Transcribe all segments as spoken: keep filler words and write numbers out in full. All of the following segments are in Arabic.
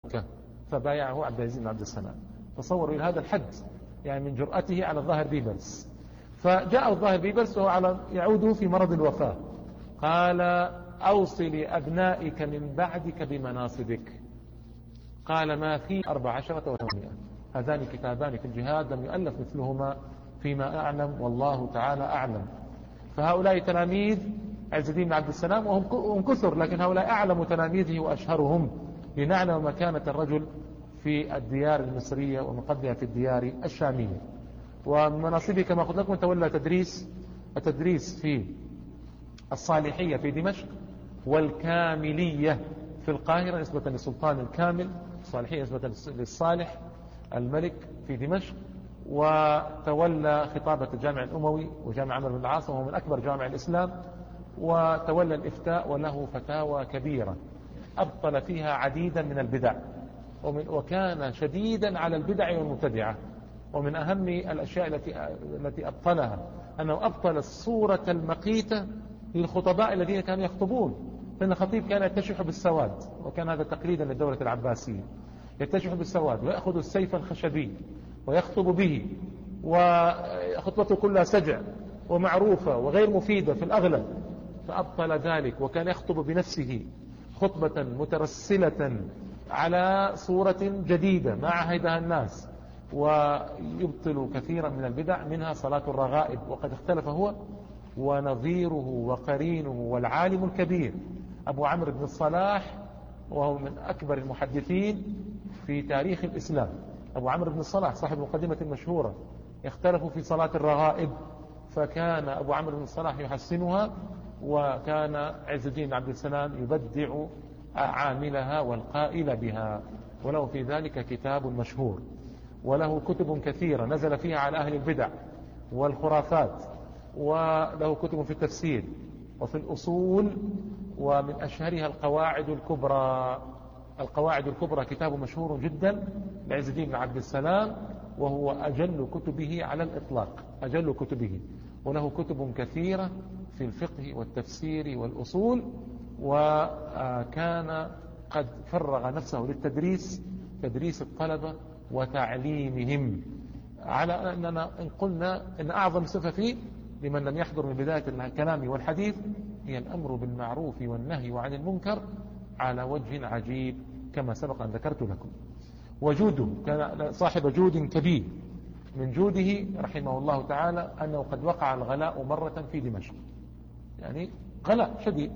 مكة فبايعه عبد العزيز بن عبد السلام. تصوروا إلى هذا الحد يعني من جرأته على الظاهر بيبرس. فجاء الظاهر بيبرس وهو على يعود في مرض الوفاة، قال أوصي لأبنائك من بعدك بمناصبك. قال ما في أربع عشرة وثمانية. هذان كتابان في الجهاد لم يؤلف مثلهما فيما أعلم والله تعالى أعلم. فهؤلاء تلاميذ عز الدين بن عبد السلام وهم كثر، لكن هؤلاء أعلم تلاميذه وأشهرهم لنعلم مكانة الرجل في الديار المصرية ومن قبلها في الديار الشامية. ومن مناصبه كما قلت لكم تولى تدريس التدريس في الصالحية في دمشق والكاملية في القاهرة نسبة للسلطان الكامل، الصالحية نسبة للصالح الملك في دمشق. وتولى خطابة الجامع الأموي وجامع عمرو بن العاص وهو من أكبر جامع الإسلام، وتولى الإفتاء وله فتاوى كبيرة أبطل فيها عديدا من البدع، ومن وكان شديدا على البدع والمبتدعة. ومن أهم الأشياء التي التي أبطلها أنه أبطل الصورة المقيتة للخطباء الذين كانوا يخطبون. فإن الخطيب كان يتشح بالسواد، وكان هذا تقليدا للدولة العباسية، يتشح بالسواد ويأخذ السيف الخشبي ويخطب به، وخطبته كلها سجع ومعروفة وغير مفيدة في الأغلب. فأبطل ذلك وكان يخطب بنفسه خطبة مترسلة على صورة جديدة ما عهدها الناس، ويبطل كثيرا من البدع منها صلاة الرغائب. وقد اختلف هو ونظيره وقرينه والعالم الكبير أبو عمرو بن الصلاح، وهو من أكبر المحدثين في تاريخ الإسلام. أبو عمرو بن الصلاح صاحب المقدمة المشهورة يختلف في صلاة الرغائب، فكان أبو عمرو بن الصلاح يحسنها، وكان عز الدين بن عبد السلام يبدع عاملها والقائل بها. وله في ذلك كتاب مشهور، وله كتب كثيرة نزل فيها على أهل البدع والخرافات، وله كتب في التفسير وفي الأصول، ومن أشهرها القواعد الكبرى. القواعد الكبرى كتاب مشهور جدا لعز الدين بن عبد السلام، وهو أجل كتبه على الإطلاق، أجل كتبه. وله كتب كثيرة في الفقه والتفسير والأصول، وكان قد فرغ نفسه للتدريس، تدريس الطلبة وتعليمهم. على أننا إن قلنا أن أعظم صفة فيه لمن لم يحضر من بداية الكلام والحديث هي الأمر بالمعروف والنهي عن المنكر على وجه عجيب كما سبق أن ذكرت لكم. وجوده كان صاحب جود كبير. من جوده رحمه الله تعالى أنه قد وقع الغلاء مرة في دمشق، يعني غلاء شديد،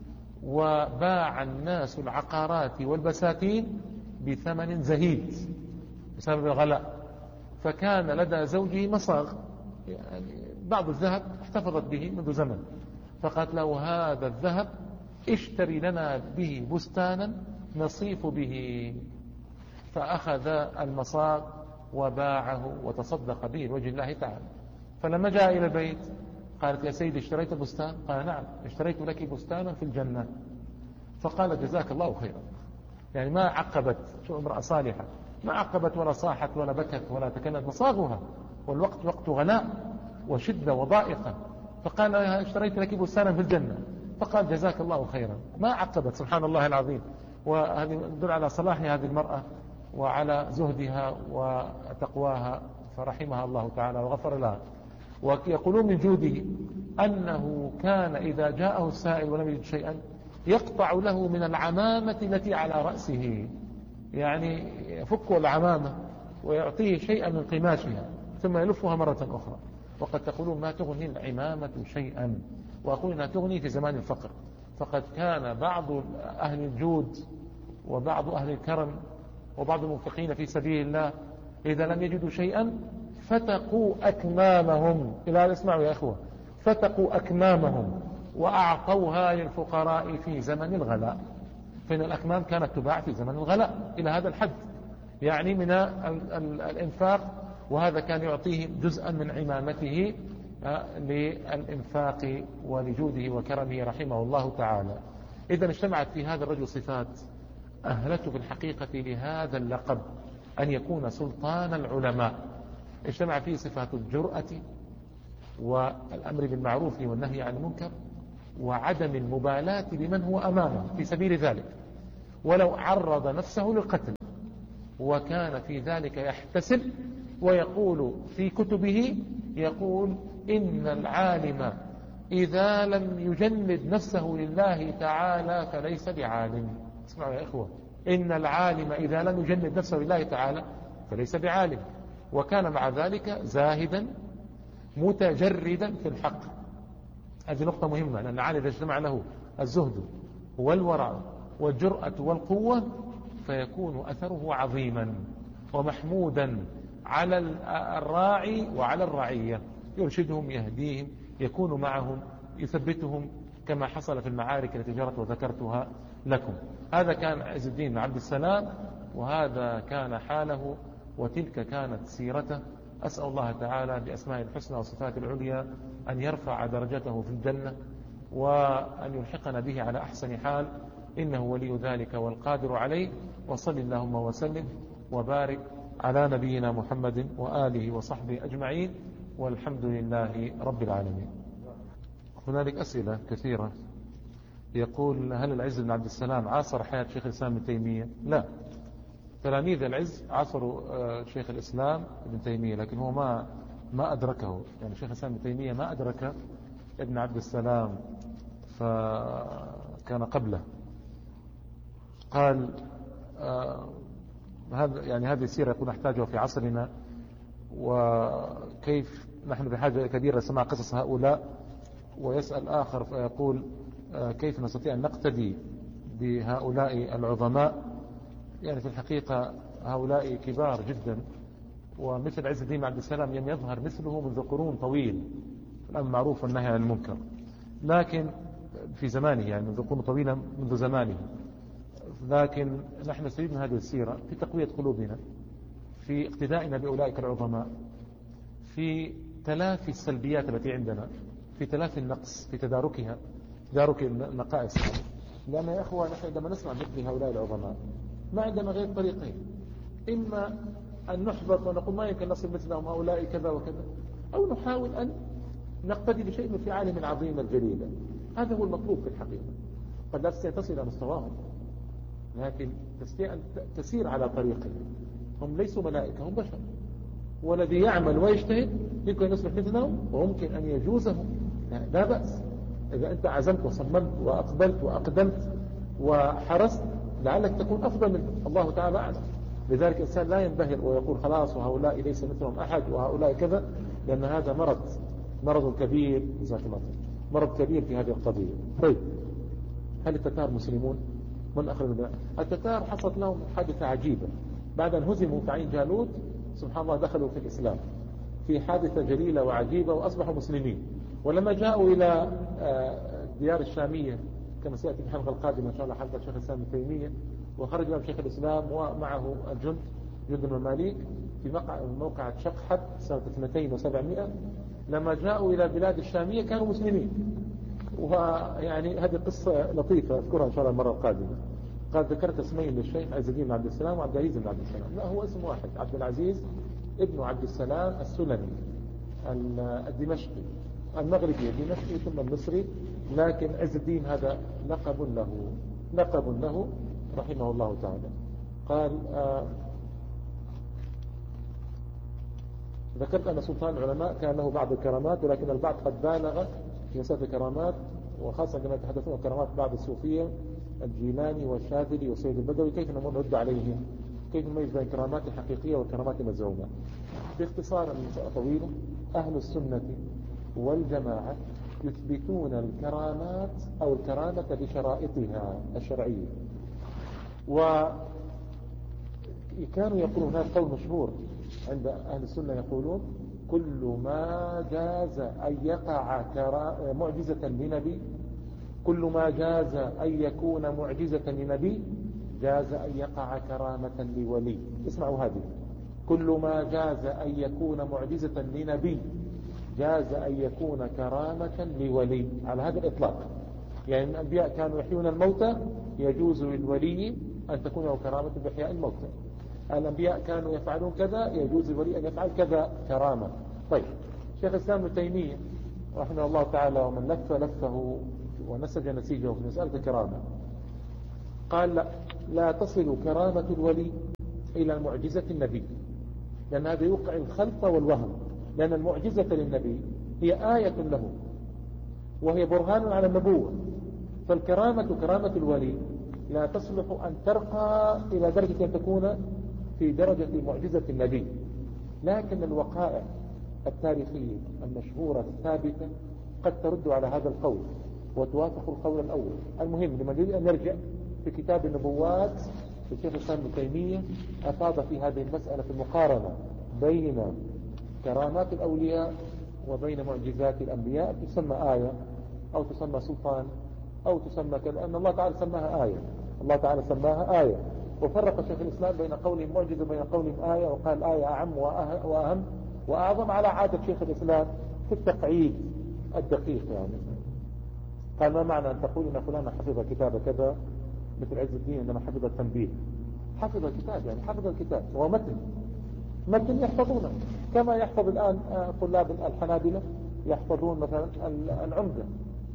وباع الناس العقارات والبساتين بثمن زهيد بسبب الغلاء. فكان لدى زوجه مصاغ، يعني بعض الذهب احتفظت به منذ زمن، فقالت له هذا الذهب اشتري لنا به بستانا نصيف به. فأخذ المصاغ وباعه وتصدق به لوجه الله تعالى. فلما جاء إلى البيت قالت يا سيدي اشتريت بستان؟ قال نعم اشتريت لك بستانا في الجنة. فقال جزاك الله خيرا. يعني ما عقبت، شو امرأة صالحة، ما عقبت ولا صاحت ولا بكت ولا تكلمت، مصاغها والوقت وقت غلاء وشدة وضائقة. فقال اشتريت لك بستانا في الجنة. فقال جزاك الله خيرا، ما عقبت. سبحان الله العظيم. وهذه يدل على صلاح هذه المرأة وعلى زهدها وتقواها، فرحمها الله تعالى وغفر لها. ويقولون من جوده أنه كان إذا جاءه السائل ولم يجد شيئا يقطع له من العمامة التي على رأسه، يعني يفك العمامة ويعطيه شيئا من قماشها ثم يلفها مرة أخرى. وقد تقولون ما تغني العمامة شيئا، وأقول أنها تغني في زمان الفقر. فقد كان بعض أهل الجود وبعض أهل الكرم وبعض المنفقين في سبيل الله إذا لم يجدوا شيئا فتقوا أكمامهم، إلى اسمعوا يا أخوة، فتقوا أكمامهم وأعطوها للفقراء في زمن الغلاء. فإن الأكمام كانت تباع في زمن الغلاء إلى هذا الحد، يعني من الإنفاق. وهذا كان يعطيه جزءا من عمامته للإنفاق ولجوده وكرمه رحمه الله تعالى. إذا اجتمعت في هذا الرجل صفات أهلته في الحقيقة لهذا اللقب أن يكون سلطان العلماء. اجتمع فيه صفات الجرأة والأمر بالمعروف والنهي عن المنكر وعدم المبالاة بمن هو أمامه في سبيل ذلك. ولو عرض نفسه للقتل، وكان في ذلك يحتسب ويقول في كتبه، يقول إن العالم إذا لم يجند نفسه لله تعالى فليس بعالم. اسمعوا يا إخوة، إن العالم إذا لم يجند نفسه لله تعالى فليس بعالم. وكان مع ذلك زاهدا متجردا في الحق. هذه نقطة مهمة، لأن العالم إذا اجتمع له الزهد والورع والجرأة والقوة فيكون أثره عظيما ومحمودا على الراعي وعلى الرعية، يرشدهم يهديهم يكون معهم يثبتهم، كما حصل في المعارك التي جرت وذكرتها لكم. هذا كان عز الدين بن عبد السلام، وهذا كان حاله، وتلك كانت سيرته. أسأل الله تعالى بأسماء الحسنى وصفات العليا أن يرفع درجته في الجنة، وأن يلحقنا به على أحسن حال، إنه ولي ذلك والقادر عليه. وصل اللهم وسلم وبارك على نبينا محمد وآله وصحبه أجمعين، والحمد لله رب العالمين. هنالك أسئلة كثيرة. يقول: هل العز بن عبد السلام عاصر حياة شيخ الإسلام ابن تيمية؟ لا، تلاميذ العز عاصروا شيخ الإسلام ابن تيمية، لكن هو ما ما أدركه. يعني شيخ الإسلام ابن تيمية ما أدرك ابن عبد السلام، فكان قبله. قال آه هذا يعني هذه السيرة يكون نحتاجها في عصرنا، وكيف نحن بحاجة كبيرة لسماع قصص هؤلاء. ويسأل آخر فيقول: آه كيف نستطيع أن نقتدي بهؤلاء العظماء؟ يعني في الحقيقة هؤلاء كبار جدا، ومثل عز الدين عبد السلام لم يظهر مثله منذ قرون طويل. الأمر معروف والنهي عن المنكر، لكن في زمانه، يعني منذ قرون طويلة منذ زمانه. لكن نحن نستفيد من هذه السيرة في تقوية قلوبنا، في اقتدائنا بأولئك العظماء، في تلافي السلبيات التي عندنا، في تلافي النقص، في تداركها، تدارك النقائص. لأن يا أخوة نحن عندما نسمع مثل هؤلاء العظماء ما عندنا غير طريقين: إما أن نحبط ونقول ما يمكن نصل مثلهم هؤلاء كذا وكذا، أو نحاول أن نقتدي بشيء من فعالهم العظيمة الجليلة. هذا هو المطلوب في الحقيقة. قد لا تستطيع تصل إلى مستواهم، لكن تستطيع أن تسير على طريقهم. هم ليسوا ملائكة، هم بشر، والذي يعمل ويجتهد يمكن أن يصبح مثلهم، وممكن أن يجوزهم. لا بأس إذا أنت عزمت وصممت وأقبلت وأقدمت وحرصت، لعلك تكون أفضل منهم. الله تعالى أعلم. لذلك الإنسان لا ينبهر ويقول خلاص وهؤلاء ليس مثلهم أحد وهؤلاء كذا، لأن هذا مرض مرض كبير، مرض كبير في هذه القضية. طيب، هل التتار مسلمون؟ من أخرج من التتار؟ حصلت لهم حادثة عجيبة بعد أن هزموا في عين جالوت، سبحان الله دخلوا في الإسلام في حادثة جليلة وعجيبة وأصبحوا مسلمين. ولما جاءوا إلى ديار الشامية، كما سيأتي في الحلقة القادمة إن شاء الله حلقة شيخ الإسلام ابن تيمية، وخرج لهم شيخ الإسلام ومعه الجند جند المماليك في موقعة شقحت سنة اثنتين وسبعمائة. لما جاءوا إلى بلاد الشامية كانوا مسلمين. ويعني هذه قصة لطيفة أذكرها إن شاء الله المرة القادمة. قال: ذكرت اسمين للشيخ عز الدين بن عبد السلام وعبد العزيز بن عبد السلام. لا، هو اسم واحد، عبد العزيز ابن عبد السلام السلمي الدمشقي المغربي الدمشقي ثم المصري، لكن عز الدين هذا لقب له لقب له رحمه الله تعالى. قال: آه ذكرت أن سلطان العلماء كان له بعض الكرامات، ولكن البعض قد بالغ في مسألة الكرامات، وخاصة عندما يتحدثون عن كرامات بعض الصوفية الجيلاني والشاذلي والسيد البدوي. كيف نرد عليهم؟ كيف نميز بين الكرامات الحقيقية والكرامات المزعومة؟ باختصار طويل، أهل السنة والجماعة يثبتون الكرامات أو الكرامة بشرائطها الشرعية. وكانوا يقولون، هذا قول مشهور عند أهل السنة، يقولون: كل ما جاز أن يقع معجزة لنبي، كل ما جاز أن يكون معجزة لنبي جاز أن يقع كرامة لولي. اسمعوا هذه: كل ما جاز أن يكون معجزة لنبي جاز أن يكون كرامة لولي، على هذا الإطلاق. يعني الأنبياء كانوا يحيون الموتى، يجوز للولي أن تكون له كرامة بإحياء الموتى. الأنبياء كانوا يفعلون كذا، يجوز للولي أن يفعل كذا كرامة. طيب، شيخ الإسلام ابن تيمية رحمه الله تعالى، ومن لف لفه ونسج نسيجه في مسألة الكرامة، قال: لا، لا تصل كرامة الولي إلى معجزة النبي، لأن هذا يوقع الخلط والوهم، لأن المعجزة للنبي هي آية له وهي برهان على النبوة، فالكرامة كرامة الولي لا تصلح أن ترقى إلى درجة أن تكون في درجة معجزة النبي. لكن الوقائع التاريخية المشهورة الثابتة قد ترد على هذا القول وتوافق القول الأول. المهم لما نريد أن نرجع في كتاب النبوات الشيخ الإسلام ابن تيمية أفاض في هذه المسألة في المقارنة بين كرامات الأولياء وبين معجزات الأنبياء، تسمى آية أو تسمى سلطان أو تسمى كذا، أن الله تعالى سماها آية، الله تعالى سماها آية. وفرق شيخ الإسلام بين قولهم معجزة وبين قولهم آية، وقال آية أعم وأهم وأعظم على عادة شيخ الإسلام في التقعيد الدقيق. يعني قال ما معنى أن تقول إن فلان حفظ كتاب كذا مثل عز الدين إنما حفظ التنبيه، حفظ الكتاب يعني حفظ الكتاب هو متن متن يحفظونه، كما يحفظ الآن طلاب الحنابلة يحفظون مثلا العمدة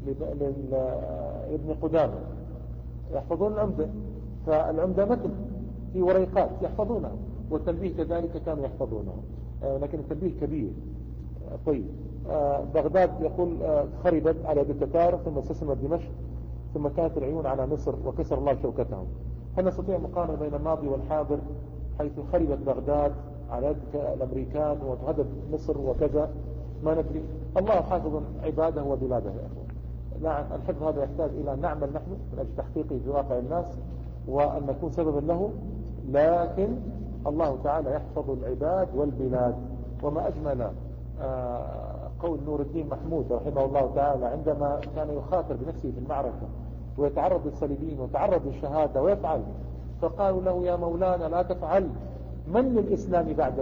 لابن قدامة، يحفظون العمدة، فالعمدة متن في وريقات يحفظونها، والتنبيه كذلك كانوا يحفظونه، لكن التنبيه كبير. طيب بغداد يقول خربت على يد التتار ثم استسلمت دمشق ثم كانت العيون على مصر وكسر الله شوكتهم. هل نستطيع مقارنة بين الماضي والحاضر حيث خربت بغداد على يد الأمريكان وتهدد مصر وكذا؟ ما ندري، الله حافظ عباده وبلاده يا أخوان. نعم الحفظ هذا يحتاج إلى أن نعمل نحن من أجل تحقيقه في واقع الناس وأن نكون سببا له، لكن الله تعالى يحفظ العباد والبلاد. وما أجمل قول نور الدين محمود رحمه الله تعالى عندما كان يخاطر بنفسه في المعركة ويتعرض للصليبين ويتعرض للشهادة ويفعل، فقالوا له يا مولانا لا تفعل، من للإسلام بعدك؟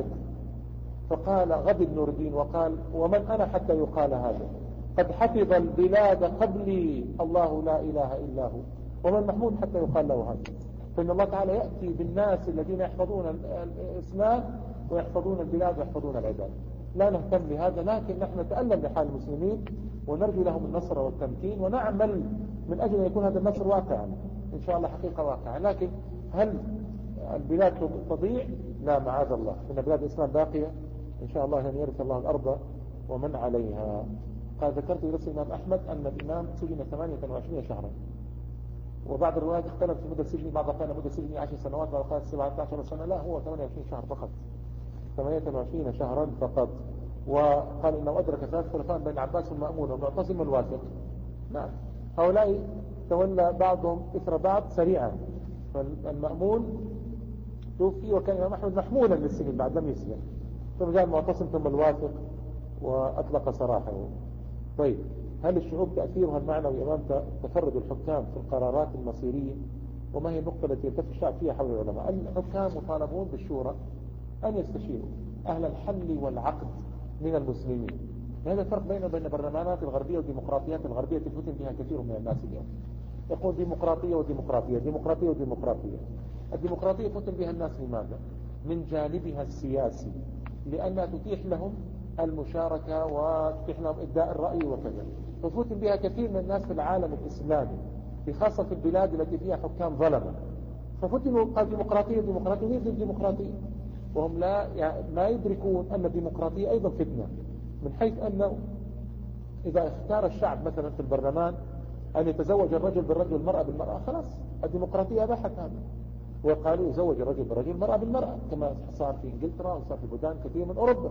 فقال غضب نور الدين وقال ومن أنا حتى يقال هذا؟ قد حفظ البلاد قبلي الله لا إله إلا هو، ومن محمود حتى يقال له هذا؟ فإن الله تعالى يأتي بالناس الذين يحفظون الإسلام ويحفظون البلاد ويحفظون العباد. لا نهتم بهذا، لكن نحن نتألم لحال المسلمين ونرجو لهم النصر والتمكين ونعمل من أجل أن يكون هذا النصر واقعا إن شاء الله حقيقة واقعا. لكن هل البلاد تضيع؟ لا معاذ الله، إن بلاد الإسلام باقية إن شاء الله أن يرث الله الأرض ومن عليها. قال ذكرت لنفس الإمام أحمد أن الإمام سجن ثمانية وعشرين شهرا، وبعض الروايات اختلف في مدة سجنه، بعض قال مدة سجنه عشر سنوات بعض قال سبعة عشر سنة، لا هو ثمانية وعشرين شهر فقط، ثمانية وعشرين شهرا فقط. وقال إنه أدرك ثلاث خلفاء بين عباس والمأمون والمعتصم والواثق. نعم هؤلاء تولى بعضهم إثر بعض سريعا، فالمأمون توفي وكان الإمام أحمد محمولا للسجن بعد لم يسلم، ثم جاء المعتصم ثم الواثق وأطلق سراحه. طيب هل الشعوب تأثيرها المعنوي أمام تفرد الحكام في القرارات المصيرية؟ وما هي النقطة التي يلتف الشعب فيها حول العلماء؟ الحكام مطالبون بالشورى أن يستشيروا أهل الحل والعقد من المسلمين. هذا الفرق بين بين البرلمانات الغربية والديمقراطيات الغربية تفتن بها كثير من الناس اليوم، يقول ديمقراطية وديمقراطية ديمقراطية وديمقراطية. الديمقراطية فتن بها الناس لماذا؟ من جانبها السياسي، لأنها تتيح لهم المشاركة وتتيح لهم إبداء الرأي وكذا، ففتن بها كثير من الناس في العالم الإسلامي بخاصة في البلاد التي فيها حكام ظلمة، ففتنوا قال ديمقراطية ديمقراطية ويريد الديمقراطية، وهم لا يعني ما يدركون أن الديمقراطية أيضا فتنة، من حيث أنه إذا اختار الشعب مثلا في البرلمان أن يتزوج الرجل بالرجل والمرأة بالمرأة، خلاص الديمقراطية أباحت هذا، وقالوا يزوج الرجل بالرجل المرأة بالمرأة كما صار في إنجلترا وصار في بلدان كثير من أوروبا.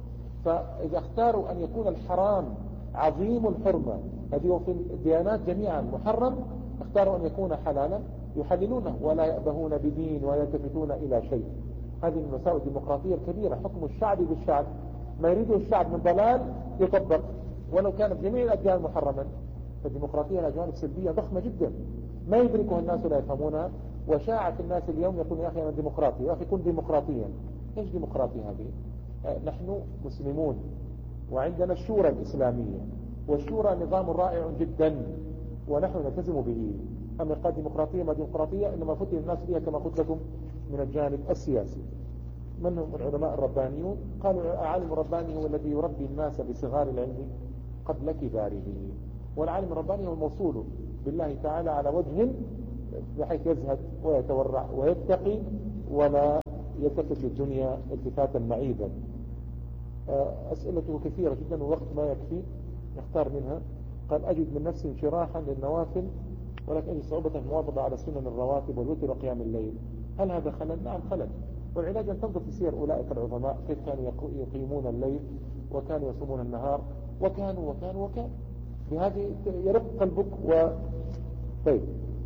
فإذا اختاروا أن يكون الحرام عظيم الحرمة الذي في الديانات جميعا محرم، اختاروا أن يكون حلالا يحللونه ولا يأبهون بدين ولا يلتفتون إلى شيء. هذه من مساوئ الديمقراطية الكبيرة، حكم الشعب بالشعب، ما يريده الشعب من ضلال يطبق ولو كانت جميع الأديان محرما. فالديمقراطية لها جوانب سلبية ضخمة جدا ما يدركها الناس ولا يفهمونها، وشاعت الناس اليوم يقول يا أخي أنا ديمقراطي، يا أخي كن ديمقراطيا. إيش ديمقراطي هذه؟ آه نحن مسلمون وعندنا الشورى الإسلامية، والشورى نظام رائع جدا ونحن نلتزم به. أما قال ديمقراطية ما ديمقراطية إنما فتن الناس فيها كما قلت لكم من الجانب السياسي. من هم العلماء الربانيون؟ قالوا العالم الرباني هو الذي يربي الناس بصغار العلم قبل كباره، والعالم الرباني هو الموصول بالله تعالى على وجه بحيث يزهد ويتورع ويتقي ولا يلتفت للدنيا التفاتا معيبا. أسئلته كثيرة جدا ووقت ما يكفي نختار منها. قال أجد من نفسي انشراحا للنوافل ولكن أجد صعوبة المواظبة على سنن الرواتب والوتر وقيام الليل. هل هذا خلل؟ نعم خلل. والعلاج أن تنظر في سير أولئك العظماء كيف كانوا يقيمون الليل وكانوا يصومون النهار وكانوا وكانوا وكانوا بهذه يرق قلبك. و طيب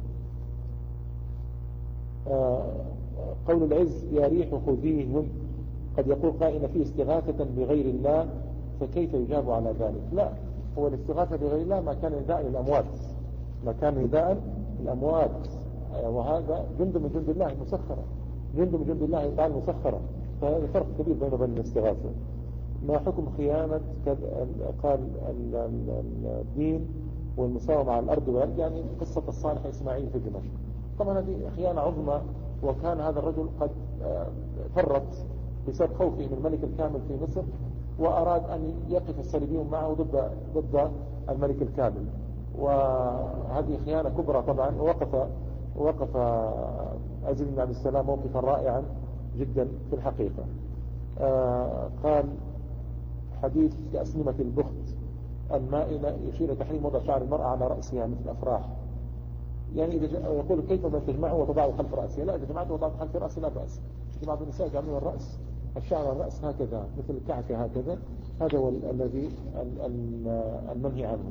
آه قول العز يا ريح خذيهن، قد يقول قائل فيه استغاثة بغير الله فكيف يجاب على ذلك؟ لا، هو الاستغاثة بغير الله ما كان نداء للأموات، ما كان نداء للأموات، وهذا جند من جند الله المسخرة، جند من جند الله تعالى المسخرة. فهذا فرق كبير بينه وبين الاستغاثة. ما حكم خيانة قال الدين والمساومة على الأرض والأرض، يعني قصة الصالح إسماعيل في دمشق. طبعا هذه خيانة عظمى، وكان هذا الرجل قد فرط بسبب خوفه من الملك الكامل في مصر، وأراد أن يقف الصليبيون معه ضد ضد الملك الكامل، وهذه خيانة كبرى طبعا. ووقف وقف عزيز بن عبد السلام موقفا رائعا جدا في الحقيقة. آه قال حديث كأسنمة البخت المائلة يشير تحريم وضع شعر المرأة على رأسها مثل الأفراح. يعني إذا يقول كيف ما تجمعه وتضعه خلف رأسها؟ لا، إذا جمعته وضعه خلف رأسها لا بأس. بعض النساء يجعلون الرأس الشعر الرأس هكذا مثل الكعكة هكذا، هذا هو الذي المنهي عنه.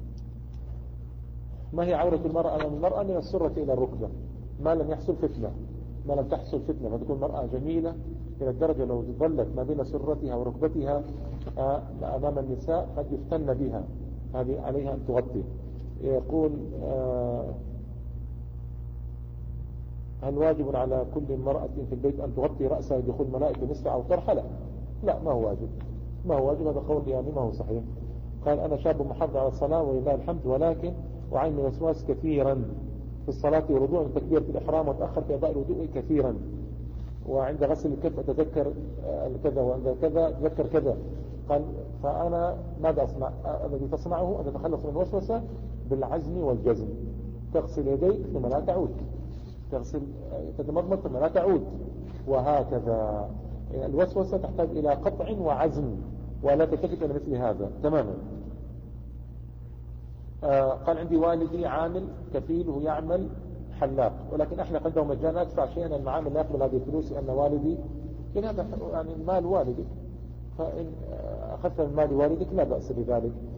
ما هي عورة المرأة أمام المرأة؟ من السرة إلى الركبة، ما لم يحصل فتنة، ما لم تحصل فتنة، فتكون المرأة جميلة إلى الدرجة لو ظلت ما بين سرتها وركبتها أمام النساء قد يفتن بها، هذه عليها أن تغطي. يقول هل واجب على كل امرأة في البيت أن تغطي رأسها لدخول ملائكة نصف أو طرحة؟ لا لا ما هو واجب، ما هو واجب، هذا قول يعني ما هو صحيح. قال أنا شاب محافظ على الصلاة ولله الحمد، ولكن أعاني من الوسواس كثيرا في الصلاة ورجوع من تكبيرة الإحرام وتأخر في أداء الوضوء كثيرا، وعند غسل الكف أتذكر كذا وعند كذا أتذكر كذا. قال فأنا ماذا أصنع؟ الذي تصنعه أن تتخلص من الوسوسة بالعزم والجزم، تغسل يديك ثم لا تعود، تغسل تتمضمض ثم لا تعود، وهكذا. الوسوسة تحتاج إلى قطع وعزم ولا تلتفت إلى مثل هذا تماما. آه قال عندي والدي عامل كفيل وهو يعمل حلاق، ولكن أحلق عنده مجانا، أدفع شيئا المعامل لا يقبل هذه الفلوس لأن والدي إن هذا يعني مال والدك، فإن أخذت من مال والدك لا بأس بذلك.